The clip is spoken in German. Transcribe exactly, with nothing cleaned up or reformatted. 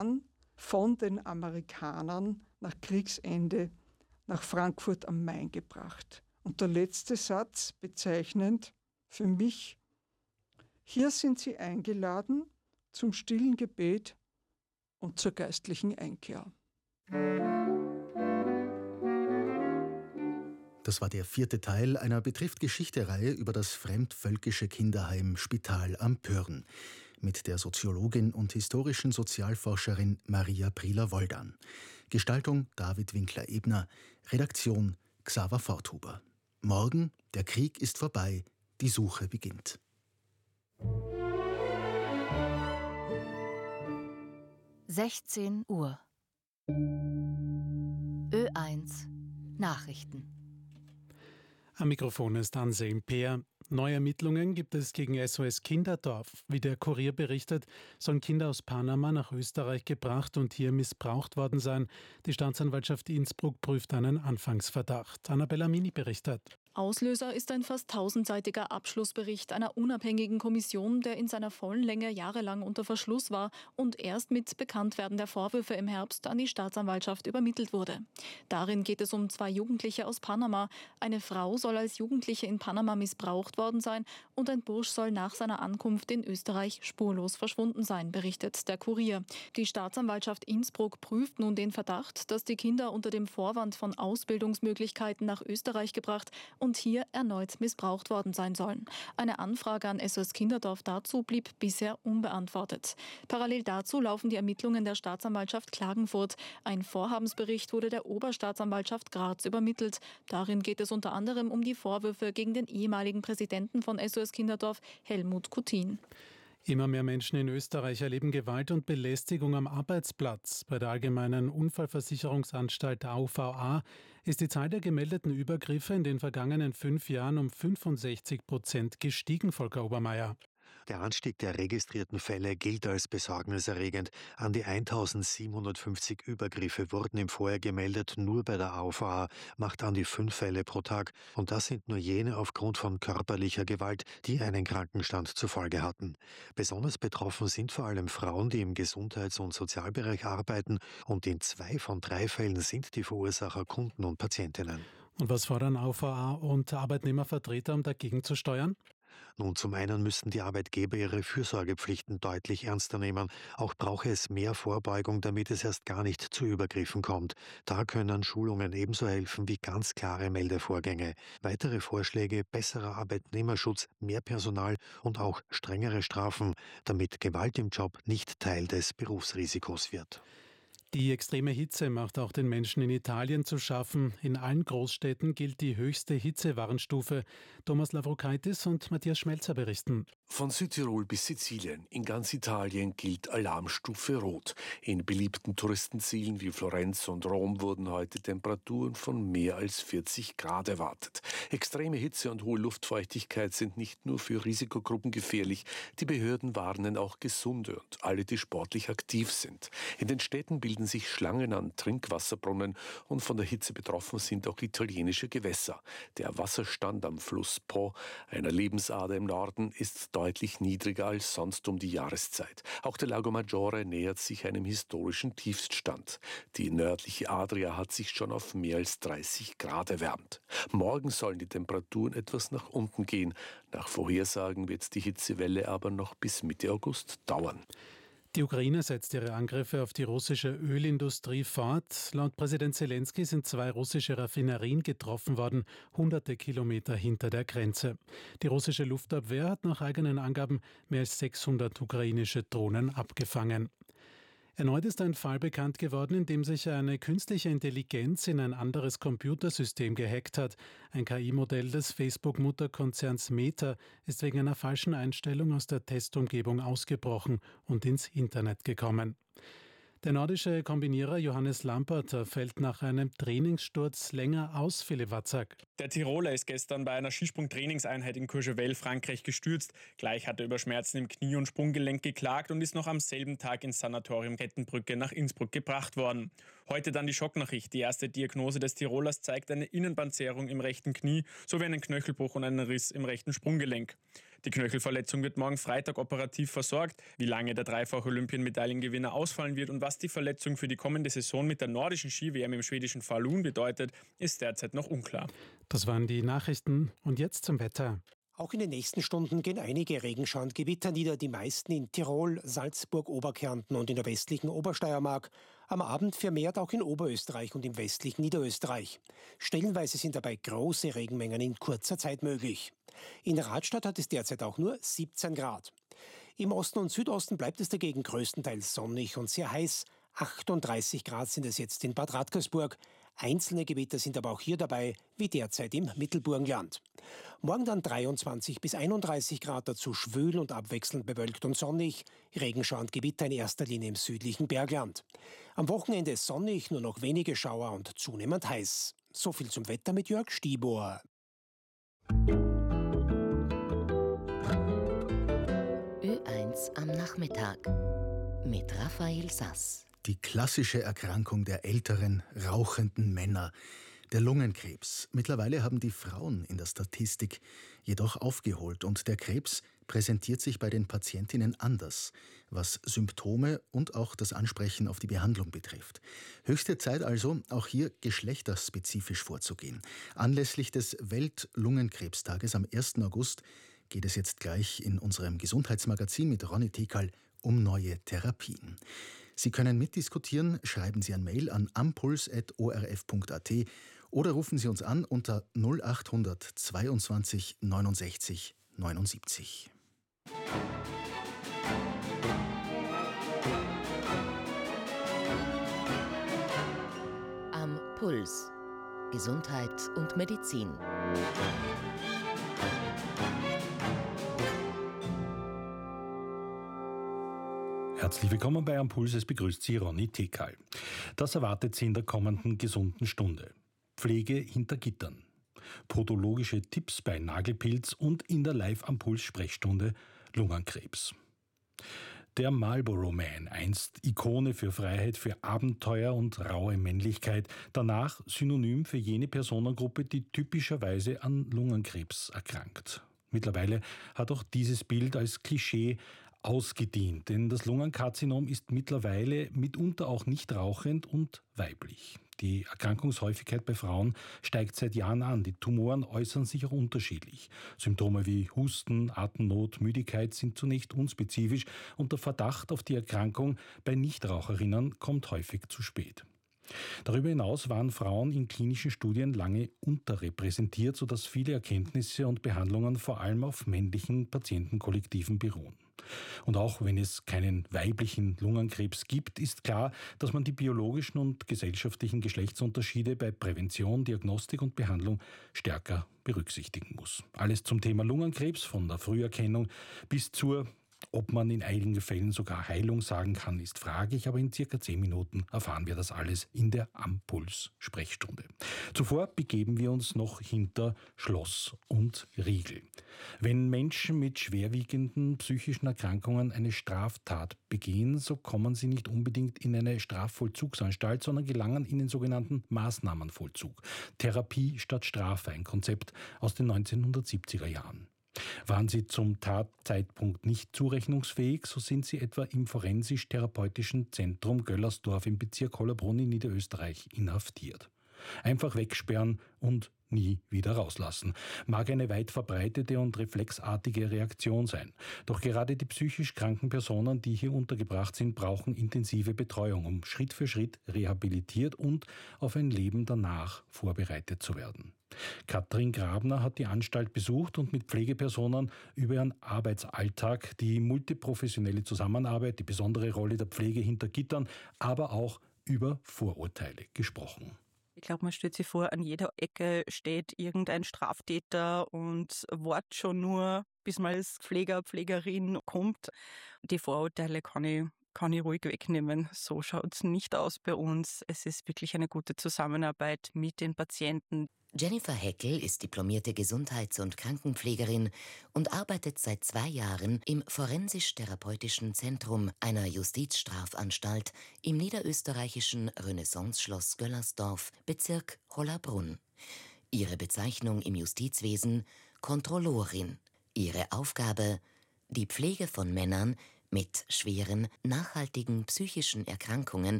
von den Amerikanern nach Kriegsende nach Frankfurt am Main gebracht. Und der letzte Satz, bezeichnend für mich: Hier sind Sie eingeladen zum stillen Gebet und zur geistlichen Einkehr. Das war der vierte Teil einer Betrifft-Geschichte-Reihe über das fremdvölkische Kinderheim Spital am Pörn mit der Soziologin und historischen Sozialforscherin Maria Prieler-Woldan. Gestaltung David Winkler-Ebner, Redaktion Xaver Forthuber. Morgen, der Krieg ist vorbei, die Suche beginnt. sechzehn Uhr. Ö eins Nachrichten. Am Mikrofon ist Anselm Peer. Neue Ermittlungen gibt es gegen S O S Kinderdorf. Wie der Kurier berichtet, sollen Kinder aus Panama nach Österreich gebracht und hier missbraucht worden sein. Die Staatsanwaltschaft Innsbruck prüft einen Anfangsverdacht. Annabella Mini berichtet. Auslöser ist ein fast tausendseitiger Abschlussbericht einer unabhängigen Kommission, der in seiner vollen Länge jahrelang unter Verschluss war und erst mit Bekanntwerden der Vorwürfe im Herbst an die Staatsanwaltschaft übermittelt wurde. Darin geht es um zwei Jugendliche aus Panama. Eine Frau soll als Jugendliche in Panama missbraucht worden sein und ein Bursch soll nach seiner Ankunft in Österreich spurlos verschwunden sein, berichtet der Kurier. Die Staatsanwaltschaft Innsbruck prüft nun den Verdacht, dass die Kinder unter dem Vorwand von Ausbildungsmöglichkeiten nach Österreich gebracht und hier erneut missbraucht worden sein sollen. Eine Anfrage an S O S Kinderdorf dazu blieb bisher unbeantwortet. Parallel dazu laufen die Ermittlungen der Staatsanwaltschaft Klagenfurt. Ein Vorhabensbericht wurde der Oberstaatsanwaltschaft Graz übermittelt. Darin geht es unter anderem um die Vorwürfe gegen den ehemaligen Präsidenten von S O S Kinderdorf, Helmut Kutin. Immer mehr Menschen in Österreich erleben Gewalt und Belästigung am Arbeitsplatz. Bei der Allgemeinen Unfallversicherungsanstalt A U V A ist die Zahl der gemeldeten Übergriffe in den vergangenen fünf Jahren um fünfundsechzig Prozent gestiegen, Volker Obermeier. Der Anstieg der registrierten Fälle gilt als besorgniserregend. An die eintausendsiebenhundertfünfzig Übergriffe wurden im Vorjahr gemeldet. Nur bei der A U V A macht an die fünf Fälle pro Tag. Und das sind nur jene aufgrund von körperlicher Gewalt, die einen Krankenstand zur Folge hatten. Besonders betroffen sind vor allem Frauen, die im Gesundheits- und Sozialbereich arbeiten. Und in zwei von drei Fällen sind die Verursacher Kunden und Patientinnen. Und was fordern A U V A und Arbeitnehmervertreter, um dagegen zu steuern? Nun, zum einen müssten die Arbeitgeber ihre Fürsorgepflichten deutlich ernster nehmen. Auch brauche es mehr Vorbeugung, damit es erst gar nicht zu Übergriffen kommt. Da können Schulungen ebenso helfen wie ganz klare Meldevorgänge. Weitere Vorschläge: besserer Arbeitnehmerschutz, mehr Personal und auch strengere Strafen, damit Gewalt im Job nicht Teil des Berufsrisikos wird. Die extreme Hitze macht auch den Menschen in Italien zu schaffen. In allen Großstädten gilt die höchste Hitzewarnstufe. Thomas Lavrokaitis und Matthias Schmelzer berichten. Von Südtirol bis Sizilien, in ganz Italien gilt Alarmstufe Rot. In beliebten Touristenzielen wie Florenz und Rom wurden heute Temperaturen von mehr als vierzig Grad erwartet. Extreme Hitze und hohe Luftfeuchtigkeit sind nicht nur für Risikogruppen gefährlich. Die Behörden warnen auch Gesunde und alle, die sportlich aktiv sind. In den Städten bilden sich Schlangen an Trinkwasserbrunnen und von der Hitze betroffen sind auch italienische Gewässer. Der Wasserstand am Fluss Po, einer Lebensader im Norden, ist deutlich niedriger als sonst um die Jahreszeit. Auch der Lago Maggiore nähert sich einem historischen Tiefststand. Die nördliche Adria hat sich schon auf mehr als dreißig Grad erwärmt. Morgen sollen die Temperaturen etwas nach unten gehen. Nach Vorhersagen wird die Hitzewelle aber noch bis Mitte August dauern. Die Ukraine setzt ihre Angriffe auf die russische Ölindustrie fort. Laut Präsident Zelensky sind zwei russische Raffinerien getroffen worden, hunderte Kilometer hinter der Grenze. Die russische Luftabwehr hat nach eigenen Angaben mehr als sechshundert ukrainische Drohnen abgefangen. Erneut ist ein Fall bekannt geworden, in dem sich eine künstliche Intelligenz in ein anderes Computersystem gehackt hat. Ein K I-Modell des Facebook-Mutterkonzerns Meta ist wegen einer falschen Einstellung aus der Testumgebung ausgebrochen und ins Internet gekommen. Der nordische Kombinierer Johannes Lamperter fällt nach einem Trainingssturz länger aus, Philipp Watzak. Der Tiroler ist gestern bei einer Skisprung-Trainingseinheit in Courchevel, Frankreich, gestürzt. Gleich hat er über Schmerzen im Knie- und Sprunggelenk geklagt und ist noch am selben Tag ins Sanatorium Kettenbrücke nach Innsbruck gebracht worden. Heute dann die Schocknachricht. Die erste Diagnose des Tirolers zeigt eine Innenbandzerrung im rechten Knie sowie einen Knöchelbruch und einen Riss im rechten Sprunggelenk. Die Knöchelverletzung wird morgen Freitag operativ versorgt. Wie lange der dreifach Olympienmedaillengewinner ausfallen wird und was die Verletzung für die kommende Saison mit der nordischen Ski-W M im schwedischen Falun bedeutet, ist derzeit noch unklar. Das waren die Nachrichten und jetzt zum Wetter. Auch in den nächsten Stunden gehen einige Regenschauer und Gewitter nieder, die meisten in Tirol, Salzburg, Oberkärnten und in der westlichen Obersteiermark. Am Abend vermehrt auch in Oberösterreich und im westlichen Niederösterreich. Stellenweise sind dabei große Regenmengen in kurzer Zeit möglich. In Radstadt hat es derzeit auch nur siebzehn Grad. Im Osten und Südosten bleibt es dagegen größtenteils sonnig und sehr heiß. achtunddreißig Grad sind es jetzt in Bad Radkersburg. Einzelne Gewitter sind aber auch hier dabei, wie derzeit im Mittelburgenland. Morgen dann dreiundzwanzig bis einunddreißig Grad, dazu schwül und abwechselnd bewölkt und sonnig. Regenschauer und Gewitter in erster Linie im südlichen Bergland. Am Wochenende sonnig, nur noch wenige Schauer und zunehmend heiß. So viel zum Wetter mit Jörg Stiebuhr. Ö eins am Nachmittag mit Raphael Sass. Die klassische Erkrankung der älteren, rauchenden Männer, der Lungenkrebs. Mittlerweile haben die Frauen in der Statistik jedoch aufgeholt und der Krebs präsentiert sich bei den Patientinnen anders, was Symptome und auch das Ansprechen auf die Behandlung betrifft. Höchste Zeit also, auch hier geschlechterspezifisch vorzugehen. Anlässlich des Weltlungenkrebstages am ersten August geht es jetzt gleich in unserem Gesundheitsmagazin mit Ronny Tekal um neue Therapien. Sie können mitdiskutieren, schreiben Sie ein Mail an ampuls at o r f punkt a t oder rufen Sie uns an unter null acht hundert zweiundzwanzig neunundsechzig neunundsiebzig. Am Puls. Gesundheit und Medizin. Herzlich willkommen bei Am Puls, es begrüßt Sie Ronny Tekal. Das erwartet Sie in der kommenden gesunden Stunde. Pflege hinter Gittern, podologische Tipps bei Nagelpilz und in der Live Am Puls Sprechstunde Lungenkrebs. Der Marlboro Man, einst Ikone für Freiheit, für Abenteuer und raue Männlichkeit, danach Synonym für jene Personengruppe, die typischerweise an Lungenkrebs erkrankt. Mittlerweile hat auch dieses Bild als Klischee ausgedient, denn das Lungenkarzinom ist mittlerweile mitunter auch nicht rauchend und weiblich. Die Erkrankungshäufigkeit bei Frauen steigt seit Jahren an. Die Tumoren äußern sich auch unterschiedlich. Symptome wie Husten, Atemnot, Müdigkeit sind zunächst unspezifisch und der Verdacht auf die Erkrankung bei Nichtraucherinnen kommt häufig zu spät. Darüber hinaus waren Frauen in klinischen Studien lange unterrepräsentiert, sodass viele Erkenntnisse und Behandlungen vor allem auf männlichen Patientenkollektiven beruhen. Und auch wenn es keinen weiblichen Lungenkrebs gibt, ist klar, dass man die biologischen und gesellschaftlichen Geschlechtsunterschiede bei Prävention, Diagnostik und Behandlung stärker berücksichtigen muss. Alles zum Thema Lungenkrebs, von der Früherkennung bis zur, ob man in einigen Fällen sogar Heilung sagen kann, ist fraglich, aber in circa zehn Minuten erfahren wir das alles in der Am Puls Sprechstunde. Zuvor begeben wir uns noch hinter Schloss und Riegel. Wenn Menschen mit schwerwiegenden psychischen Erkrankungen eine Straftat begehen, so kommen sie nicht unbedingt in eine Strafvollzugsanstalt, sondern gelangen in den sogenannten Maßnahmenvollzug. Therapie statt Strafe, ein Konzept aus den neunzehnhundertsiebziger Jahren. Waren sie zum Tatzeitpunkt nicht zurechnungsfähig, so sind sie etwa im Forensisch-Therapeutischen Zentrum Göllersdorf im Bezirk Hollabrunn in Niederösterreich inhaftiert. Einfach wegsperren und nie wieder rauslassen. Mag eine weit verbreitete und reflexartige Reaktion sein. Doch gerade die psychisch kranken Personen, die hier untergebracht sind, brauchen intensive Betreuung, um Schritt für Schritt rehabilitiert und auf ein Leben danach vorbereitet zu werden. Katrin Grabner hat die Anstalt besucht und mit Pflegepersonen über ihren Arbeitsalltag, die multiprofessionelle Zusammenarbeit, die besondere Rolle der Pflege hinter Gittern, aber auch über Vorurteile gesprochen. Ich glaube, man stellt sich vor, an jeder Ecke steht irgendein Straftäter und wartet schon nur, bis man als Pfleger, Pflegerin kommt. Die Vorurteile kann ich, kann ich ruhig wegnehmen. So schaut es nicht aus bei uns. Es ist wirklich eine gute Zusammenarbeit mit den Patienten. Jennifer Heckel ist diplomierte Gesundheits- und Krankenpflegerin und arbeitet seit zwei Jahren im Forensisch-Therapeutischen Zentrum einer Justizstrafanstalt im niederösterreichischen Renaissance-Schloss Göllersdorf, Bezirk Hollabrunn. Ihre Bezeichnung im Justizwesen: Kontrollorin. Ihre Aufgabe: die Pflege von Männern mit schweren, nachhaltigen psychischen Erkrankungen